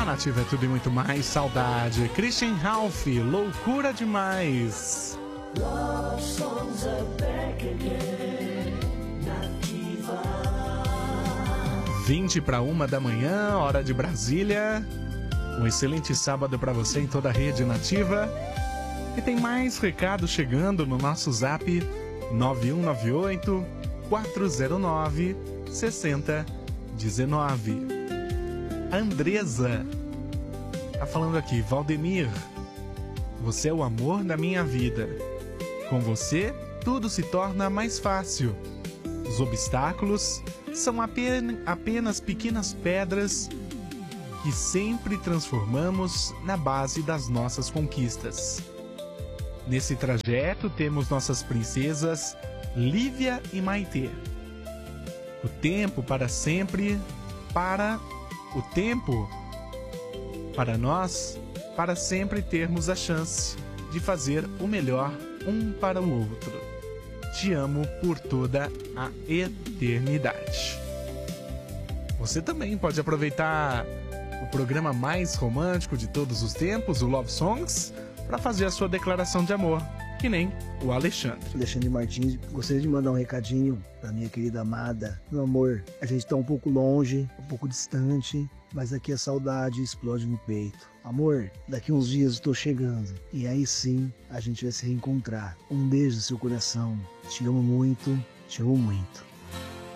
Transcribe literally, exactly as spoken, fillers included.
A Nativa é tudo e muito mais. Saudade. Christian Ralph, loucura demais. Love songs are back again. Nativa. vinte para uma da manhã, hora de Brasília. Um excelente sábado para você em toda a rede Nativa. E tem mais recados chegando no nosso zap nove um nove oito, quatro zero nove, seis zero um nove. Andresa tá falando aqui: Valdemir, você é o amor da minha vida. Com você, tudo se torna mais fácil. Os obstáculos são apenas, apenas pequenas pedras que sempre transformamos na base das nossas conquistas. Nesse trajeto temos nossas princesas Lívia e Maitê. O tempo para sempre, para o tempo para nós, para sempre termos a chance de fazer o melhor um para o outro. Te amo por toda a eternidade. Você também pode aproveitar o programa mais romântico de todos os tempos, o Love Songs, para fazer a sua declaração de amor, que nem o Alexandre. Alexandre Martins, gostaria de mandar um recadinho para minha querida amada. Meu amor, a gente está um pouco longe, um pouco distante, mas aqui a saudade explode no peito. Amor, daqui uns dias estou chegando e aí sim a gente vai se reencontrar. Um beijo no seu coração. Te amo muito, te amo muito.